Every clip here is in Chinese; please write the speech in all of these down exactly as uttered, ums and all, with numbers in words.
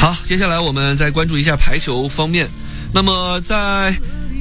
好，接下来我们再关注一下排球方面。那么在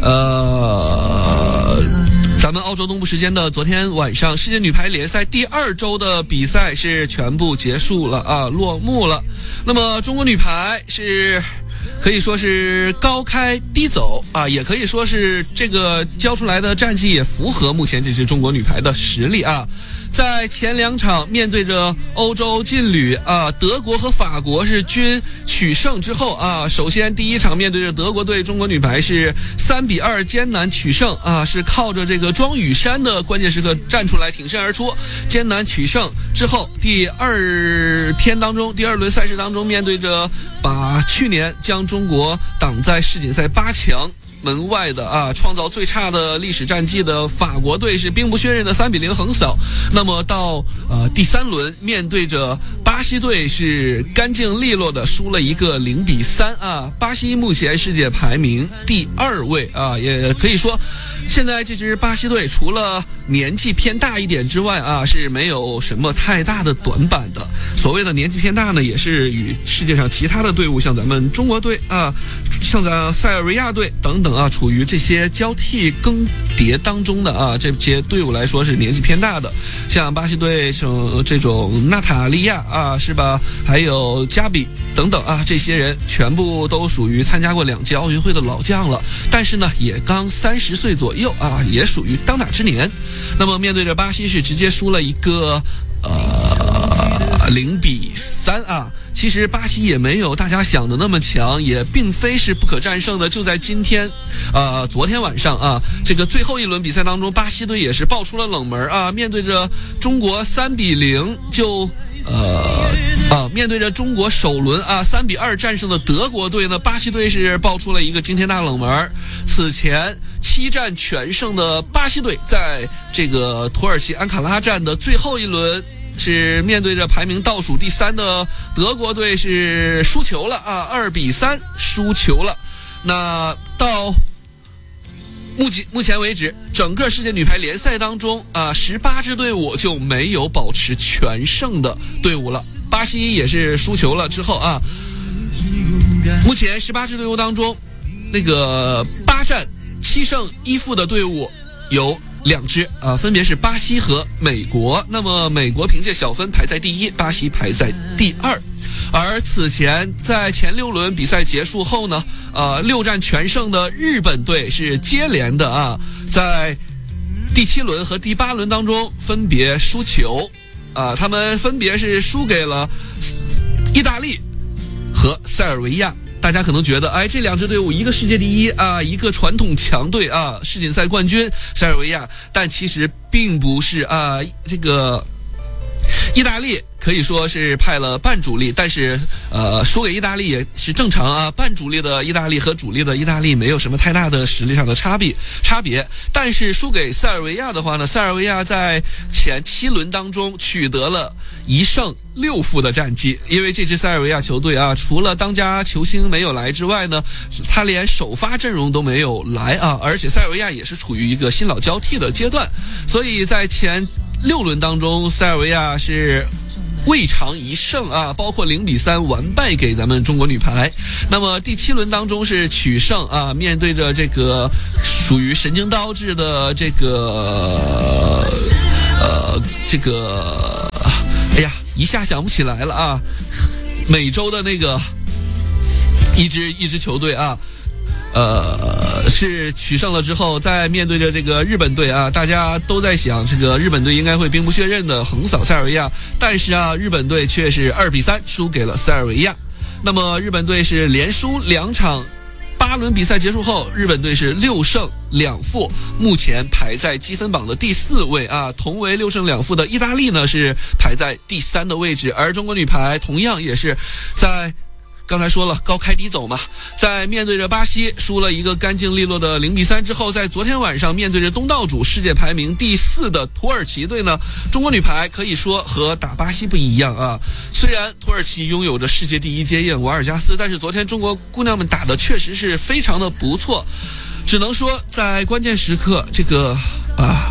呃咱们澳洲东部时间的昨天晚上，世界女排联赛第二周的比赛是全部结束了啊，落幕了。那么中国女排是可以说是高开低走啊，也可以说是这个交出来的战绩也符合目前这支中国女排的实力啊。在前两场面对着欧洲劲旅啊，德国和法国是均取胜之后啊，首先第一场面对着德国队，中国女排是三比二艰难取胜啊，是靠着这个庄雨珊的关键时刻站出来挺身而出，艰难取胜之后，第二天当中，第二轮赛事当中，面对着把去年将中国挡在世锦赛八强门外的啊，创造最差的历史战绩的法国队是兵不血刃的三比零横扫。那么到呃第三轮面对着巴西队是干净利落的输了一个零比三啊。巴西目前世界排名第二位啊，也可以说现在这支巴西队除了年纪偏大一点之外啊，是没有什么太大的短板的。所谓的年纪偏大呢，也是与世界上其他的队伍，像咱们中国队啊，像咱塞尔维亚队等等啊，处于这些交替更迭当中的啊，这些队伍来说是年纪偏大的。像巴西队像这种娜塔莉亚啊，是吧？还有加比等等啊，这些人全部都属于参加过两届奥运会的老将了，但是呢，也刚三十岁左右啊，也属于当打之年。那么面对着巴西是直接输了一个呃零比三啊。其实巴西也没有大家想的那么强，也并非是不可战胜的。就在今天，呃，昨天晚上啊，这个最后一轮比赛当中，巴西队也是爆出了冷门啊，面对着中国三比零就呃啊，面对着中国首轮啊三比二战胜的德国队呢，巴西队是爆出了一个惊天大冷门。此前七战全胜的巴西队，在这个土耳其安卡拉站的最后一轮，是面对着排名倒数第三的德国队是输球了啊，二比三输球了。那到目前目前为止，整个世界女排联赛当中啊，十八支队伍就没有保持全胜的队伍了。巴西也是输球了之后啊，目前十八支队伍当中，那个八战七胜一负的队伍有两支啊，分别是巴西和美国。那么美国凭借小分排在第一，巴西排在第二。而此前在前六轮比赛结束后呢，呃，六战全胜的日本队是接连的啊，在第七轮和第八轮当中分别输球啊，他们分别是输给了意大利和塞尔维亚。大家可能觉得，哎，这两支队伍一个世界第一啊，一个传统强队啊，世锦赛冠军塞尔维亚，但其实并不是啊。这个意大利可以说是派了半主力，但是呃，输给意大利也是正常啊。半主力的意大利和主力的意大利没有什么太大的实力上的差别差别。但是输给塞尔维亚的话呢，塞尔维亚在前七轮当中取得了一胜六负的战绩，因为这支塞尔维亚球队啊，除了当家球星没有来之外呢，他连首发阵容都没有来啊，而且塞尔维亚也是处于一个新老交替的阶段，所以在前六轮当中，塞尔维亚是未尝一胜啊，包括零比三完败给咱们中国女排。那么第七轮当中是取胜啊，面对着这个属于神经刀制的这个呃这个。哎呀，一下想不起来了啊！美洲的那个一支一支球队啊，呃，是取胜了之后，在面对着这个日本队啊，大家都在想，这个日本队应该会兵不血刃的横扫塞尔维亚，但是啊，日本队却是二比三输给了塞尔维亚。那么日本队是连输两场。八轮比赛结束后，日本队是六胜两负，目前排在积分榜的第四位啊。同为六胜两负的意大利呢是排在第三的位置，而中国女排同样也是在刚才说了高开低走嘛，在面对着巴西输了一个干净利落的零比三之后，在昨天晚上面对着东道主世界排名第四的土耳其队呢，中国女排可以说和打巴西不一样啊。虽然土耳其拥有着世界第一接应瓦尔加斯，但是昨天中国姑娘们打的确实是非常的不错，只能说在关键时刻这个啊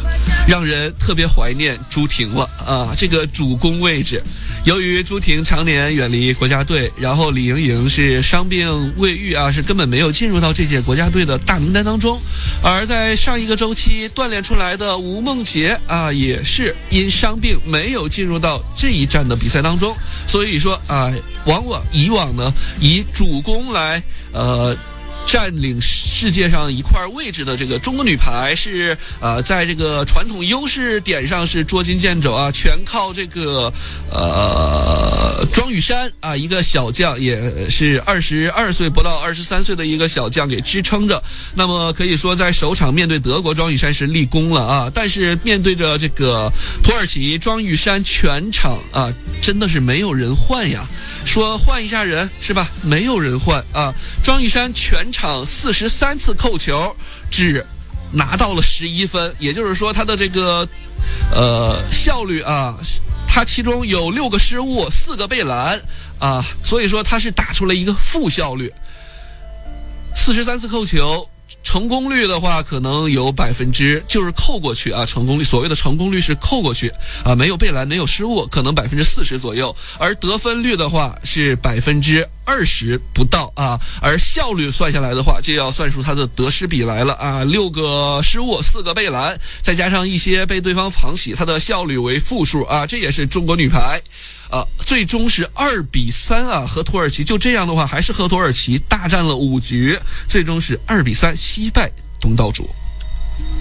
让人特别怀念朱婷了啊！这个主攻位置，由于朱婷常年远离国家队，然后李盈莹是伤病未愈啊，是根本没有进入到这届国家队的大名单当中。而在上一个周期锻炼出来的吴梦洁啊，也是因伤病没有进入到这一站的比赛当中。所以说啊，往往以往呢，以主攻来呃。占领世界上一块位置的这个中国女排是呃，在这个传统优势点上是捉襟见肘啊，全靠这个呃庄雨珊啊，一个小将，也是二十二岁不到二十三岁的一个小将给支撑着。那么可以说在首场面对德国，庄雨珊是立功了啊，但是面对着这个土耳其，庄雨珊全场啊真的是没有人换呀。说换一下人是吧？没有人换啊！庄雨珊全场四十三次扣球，只拿到了十一分，也就是说他的这个呃效率啊，他其中有六个失误，四个被拦啊，所以说他是打出了一个负效率。四十三次扣球。成功率的话可能有百分之就是扣过去啊，成功率所谓的成功率是扣过去啊，没有被拦没有失误，可能百分之四十左右，而得分率的话是百分之二十不到啊，而效率算下来的话就要算出它的得失比来了啊，六个失误四个被拦，再加上一些被对方防洗，它的效率为负数啊，这也是中国女排啊，最终是二比三啊，和土耳其就这样的话，还是和土耳其大战了五局，最终是二比三惜败东道主。